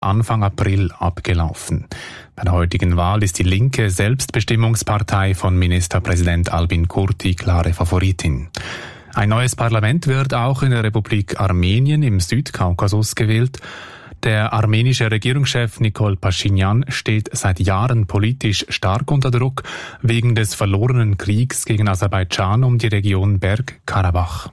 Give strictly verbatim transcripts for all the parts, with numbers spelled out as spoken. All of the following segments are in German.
Anfang April abgelaufen. Bei der heutigen Wahl ist die linke Selbstbestimmungspartei von Ministerpräsident Albin Kurti klare Favoritin. Ein neues Parlament wird auch in der Republik Armenien im Südkaukasus gewählt. Der armenische Regierungschef Nikol Paschinjan steht seit Jahren politisch stark unter Druck wegen des verlorenen Kriegs gegen Aserbaidschan um die Region Bergkarabach.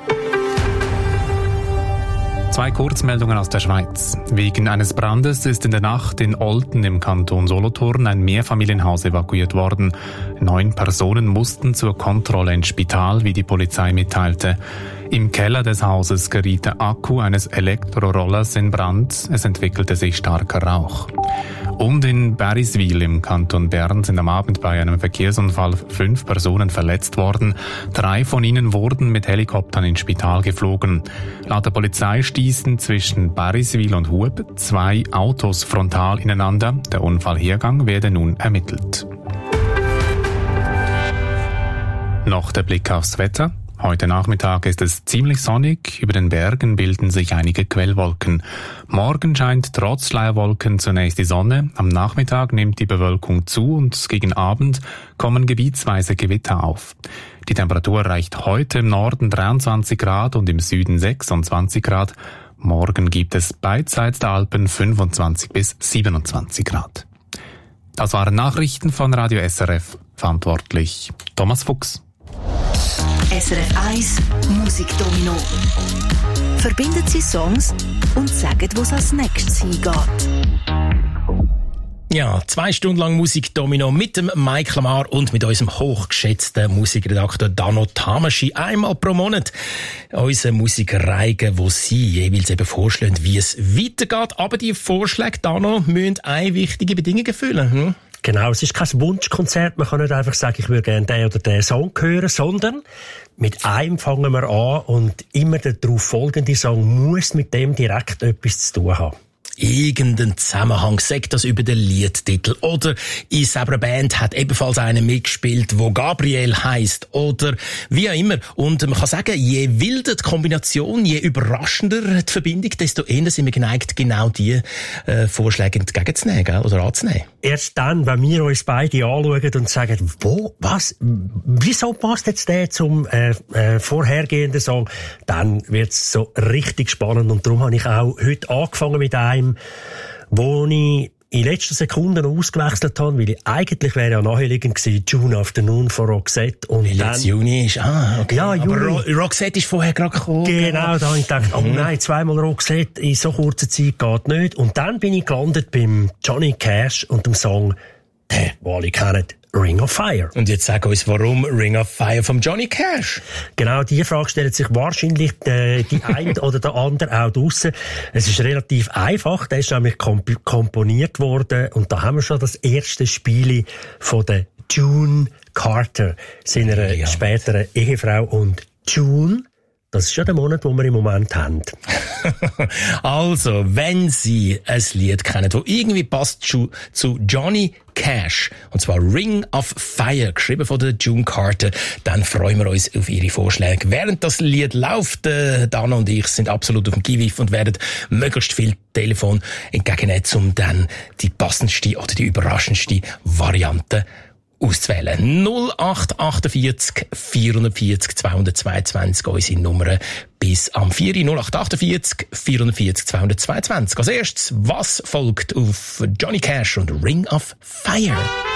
Zwei Kurzmeldungen aus der Schweiz. Wegen eines Brandes ist in der Nacht in Olten im Kanton Solothurn ein Mehrfamilienhaus evakuiert worden. Neun Personen mussten zur Kontrolle ins Spital, wie die Polizei mitteilte. Im Keller des Hauses geriet der Akku eines Elektrorollers in Brand. Es entwickelte sich starker Rauch. Und in Beriswil im Kanton Bern sind am Abend bei einem Verkehrsunfall fünf Personen verletzt worden. Drei von ihnen wurden mit Helikoptern ins Spital geflogen. Laut der Polizei stießen zwischen Beriswil und Hub zwei Autos frontal ineinander. Der Unfallhergang werde nun ermittelt. Noch der Blick aufs Wetter. Heute Nachmittag ist es ziemlich sonnig, über den Bergen bilden sich einige Quellwolken. Morgen scheint trotz Schleierwolken zunächst die Sonne, am Nachmittag nimmt die Bewölkung zu und gegen Abend kommen gebietsweise Gewitter auf. Die Temperatur erreicht heute im Norden dreiundzwanzig Grad und im Süden sechsundzwanzig Grad. Morgen gibt es beidseits der Alpen fünfundzwanzig bis siebenundzwanzig Grad. Das waren Nachrichten von Radio S R F, verantwortlich Thomas Fuchs. S R F eins Musikdomino. Verbindet Sie Songs und sagt, wo es als nächstes hingeht. Ja, zwei Stunden lang Musikdomino mit dem Mike Lamar und mit unserem hochgeschätzten Musikredakteur Dano Tamaschi. Einmal pro Monat unsere Musikreigen, wo Sie jeweils eben vorschlagen, wie es weitergeht. Aber die Vorschläge, Dano, müssen eine wichtige Bedingung erfüllen. Hm? Genau, es ist kein Wunschkonzert. Man kann nicht einfach sagen, ich würde gerne den oder den Song hören, sondern mit einem fangen wir an und immer der darauf folgende Song muss mit dem direkt etwas zu tun haben. Irgendein Zusammenhang, sagt das über den Liedtitel. Oder in selber Band hat ebenfalls einer mitgespielt, wo Gabriel heisst. Oder wie auch immer. Und man kann sagen, je wilder die Kombination, je überraschender die Verbindung, desto eher sind wir geneigt, genau die äh, Vorschläge entgegenzunehmen, gell? Oder anzunehmen. Erst dann, wenn wir uns beide anschauen und sagen, wo, was, wieso passt jetzt der zum äh, äh, vorhergehenden Song, dann wird's so richtig spannend. Und darum habe ich auch heute angefangen mit einem, wo ich in letzter Sekunde ausgewechselt habe, weil ich eigentlich wäre ja naheliegend gewesen, June Afternoon von Roxette. Und weil dann, jetzt Juni ist, ah, okay. Ja, aber Ro- Roxette ist vorher gerade gekommen. Genau, da habe ich gedacht, oh nein, zweimal Roxette in so kurzer Zeit geht nicht. Und dann bin ich gelandet beim Johnny Cash und dem Song, den alle kennen, Ring of Fire. Und jetzt sag uns, warum Ring of Fire vom Johnny Cash? Genau, die Frage stellt sich wahrscheinlich äh, die eine oder der andere auch draussen. Es ist relativ einfach, der ist nämlich komp- komponiert worden und da haben wir schon das erste Spiel von der June Carter, seiner ja. späteren Ehefrau. Und June, das ist ja der Monat, den wir im Moment haben. Also, wenn Sie ein Lied kennen, das irgendwie passt zu, zu Johnny Cash, und zwar Ring of Fire, geschrieben von der June Carter, dann freuen wir uns auf Ihre Vorschläge. Während das Lied läuft, äh, Dana und ich sind absolut auf dem Kiwiff und werden möglichst viel Telefon entgegennehmen, um dann die passendste oder die überraschendste Variante auszuwählen. null acht achtundvierzig vierundvierzig zweihundertzweiundzwanzig unsere Nummer bis am vier null acht achtundvierzig vierundvierzig zweihundertzweiundzwanzig. Als erstes, was folgt auf Johnny Cash und Ring of Fire?